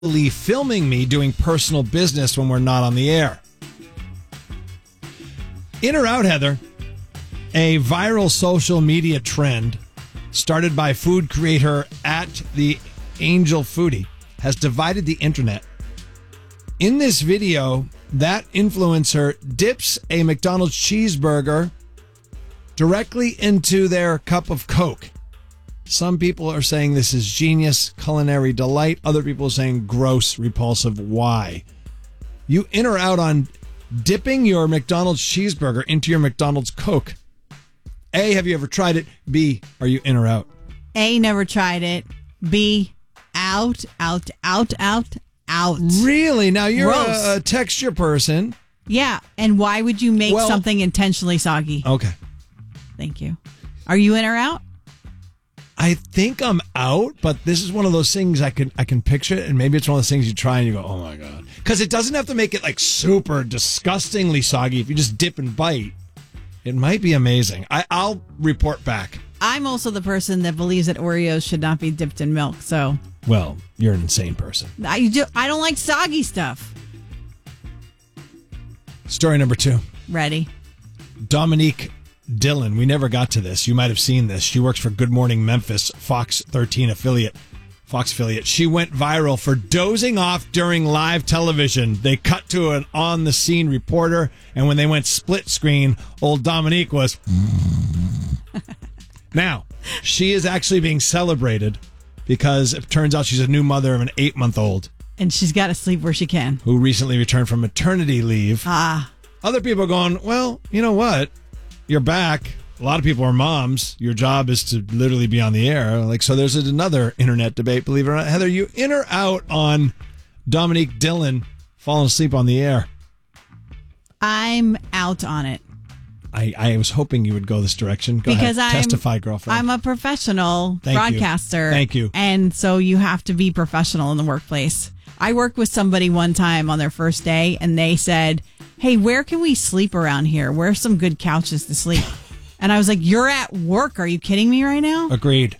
filming me doing personal business when we're not on the air. In or out, Heather? A viral social media trend started by food creator at the Angel Foodie has divided the internet. In this video, that influencer dips a McDonald's cheeseburger directly into their cup of Coke. Some people are saying this is genius, culinary delight. Other people are saying gross, repulsive. Why? You in or out on dipping your McDonald's cheeseburger into your McDonald's Coke? A, have you ever tried it? B, are you in or out? A, never tried it. B, out. Really? Now you're Gross. a texture person. Yeah, and why would you make something intentionally soggy? Okay. Thank you. Are you in or out? I think I'm out, but this is one of those things I can picture it, and maybe it's one of those things you try and you go, oh my God. Because it doesn't have to make it like super disgustingly soggy. If you just dip and bite, it might be amazing. I'll report back. I'm also the person that believes that Oreos should not be dipped in milk, so. Well, you're an insane person. I don't like soggy stuff. Story number 2. Ready. Dominique Dillon. We never got to this. You might have seen this. She works for Good Morning Memphis, Fox 13 affiliate. Fox affiliate. She went viral for dozing off during live television. They cut to an on-the-scene reporter, and when they went split screen, old Dominique was... Now, she is actually being celebrated because it turns out she's a new mother of an 8-month-old. And she's got to sleep where she can. Who recently returned from maternity leave. Other people are going, well, you know what? You're back. A lot of people are moms. Your job is to literally be on the air. So there's another internet debate, believe it or not. Heather, you in or out on Dominique Dillon falling asleep on the air? I'm out on it. I was hoping you would go this direction. Go ahead. Testify, girlfriend. I'm a professional broadcaster. Thank you. And so you have to be professional in the workplace. I worked with somebody one time on their first day, and they said, hey, where can we sleep around here? Where's some good couches to sleep? And I was like, you're at work. Are you kidding me right now? Agreed.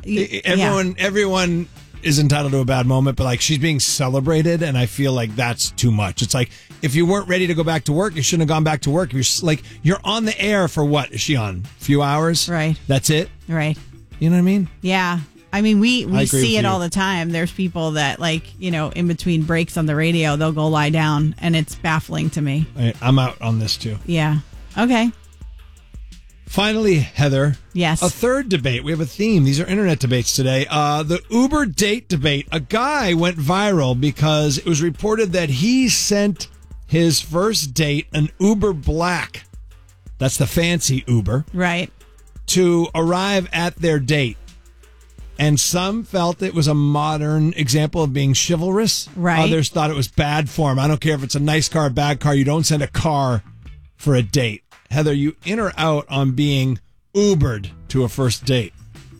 Everyone is entitled to a bad moment, but she's being celebrated, and I feel like that's too much. It's like, if you weren't ready to go back to work, you shouldn't have gone back to work. You're on the air for what? Is she on? A few hours? Right. That's it? Right. You know what I mean? Yeah. I mean, we see it all the time. There's people that, in between breaks on the radio, they'll go lie down, and it's baffling to me. I'm out on this, too. Yeah. Okay. Finally, Heather. Yes. A third debate. We have a theme. These are internet debates today. The Uber date debate. A guy went viral because it was reported that he sent his first date an Uber Black. That's the fancy Uber. Right. To arrive at their date. And some felt it was a modern example of being chivalrous. Right. Others thought it was bad form. I don't care if it's a nice car or a bad car. You don't send a car for a date. Heather, you in or out on being Ubered to a first date?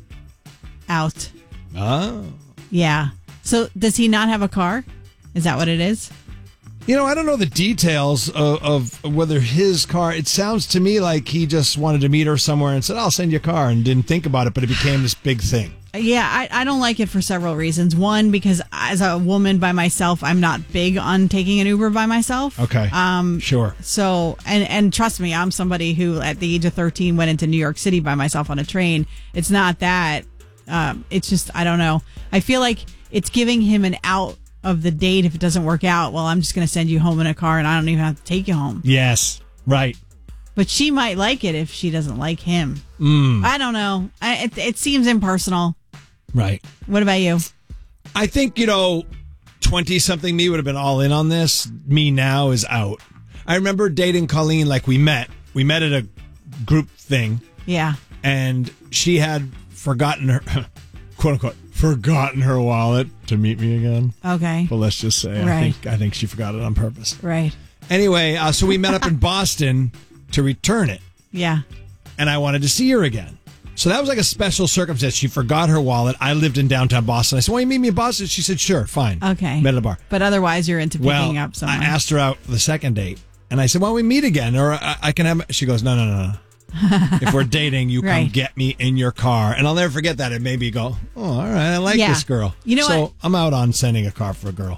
Out. Oh. Yeah. So does he not have a car? Is that what it is? I don't know the details of whether his car, it sounds to me like he just wanted to meet her somewhere and said, I'll send you a car, and didn't think about it, but it became this big thing. Yeah, I don't like it for several reasons. One, because as a woman by myself, I'm not big on taking an Uber by myself. Okay. Sure. So, and trust me, I'm somebody who at the age of 13 went into New York City by myself on a train. It's not that. It's just, I don't know. I feel like it's giving him an out of the date if it doesn't work out. Well, I'm just going to send you home in a car and I don't even have to take you home. Yes. Right. But she might like it if she doesn't like him. I don't know. It seems impersonal. Right. What about you? I think, 20-something me would have been all in on this. Me now is out. I remember dating Colleen we met. We met at a group thing. Yeah. And she had forgotten her, quote unquote, forgotten her wallet to meet me again. Okay. But let's just say, right. I think she forgot it on purpose. Right. Anyway, so we met up in Boston to return it. Yeah. And I wanted to see her again. So that was like a special circumstance. She forgot her wallet. I lived in downtown Boston. I said, "Well, you meet me in Boston?" She said, "Sure, fine." Okay. Met at a bar. But otherwise, you're into picking up someone. I asked her out for the second date. And I said, "Why don't we meet again? Or I can have..." She goes, No. If we're dating, you come Right. get me in your car. And I'll never forget that. It made me go, oh, all right, I like Yeah. this girl. You know so what? I'm out on sending a car for a girl.